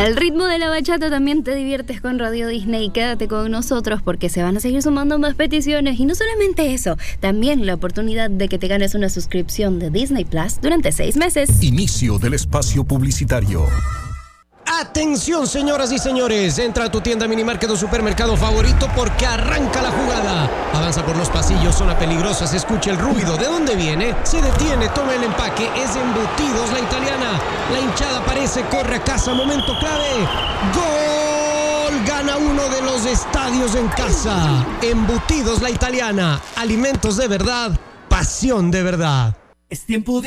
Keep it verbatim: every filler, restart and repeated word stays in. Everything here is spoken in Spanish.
Al ritmo de la bachata también te diviertes con Radio Disney. Quédate con nosotros porque se van a seguir sumando más peticiones. Y no solamente eso, también la oportunidad de que te ganes una suscripción de Disney Plus durante seis meses. Inicio del espacio publicitario. Atención, señoras y señores, entra a tu tienda Minimarket o supermercado favorito porque arranca la jugada. Avanza por los pasillos, zona peligrosa, se escucha el ruido. ¿De dónde viene? Se detiene, toma el empaque, es Embutidos La Italiana. La hinchada aparece, corre a casa, momento clave. ¡Gol! Gana uno de los estadios en casa. Embutidos La Italiana, alimentos de verdad, pasión de verdad. Es tiempo de